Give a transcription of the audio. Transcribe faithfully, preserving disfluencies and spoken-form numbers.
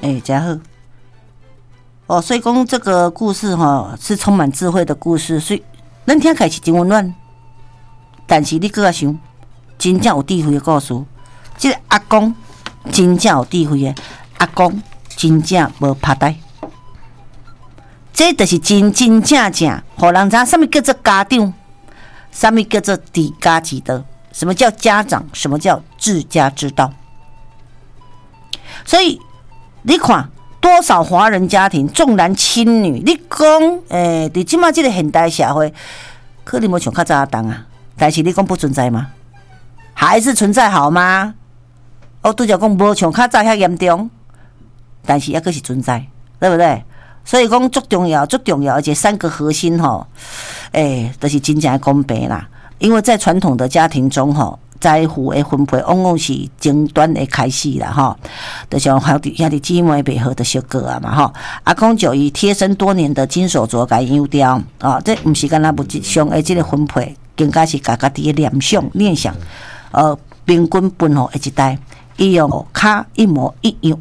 哎，真好。哦，所以讲这个故事哈、哦、是充满智慧的故事，所以咱听起来是真温暖。但是你搁较想，真正有智慧的故事，这个阿公真正有智慧的，阿公真正无拍呆。这就是真真正正，互人知什么叫做家长，什么叫做治家之道，什么叫家长，什么叫治家之道。所以你看。多少华人家庭重男轻女？你讲，诶、欸，伫即马即个现代社会，可能无像较早当啊。但是你讲不存在吗？还是存在好吗？我拄则讲无像较早遐严重，但是抑阁是存在，对不对？所以讲足重要，足重要，而且三个核心吼，诶、欸，都、就是真正的公平啦。因为在传统的家庭中吼。财富的分配往往是争端的开始啦，吼，就像兄弟兄弟姊妹袂好的小个啊嘛，吼。阿公就以贴身多年的金手镯来养刁啊，这毋是干那物质上的这个分配，更加是家家己的念想念想，呃，平均分互一代，伊用卡一模一样。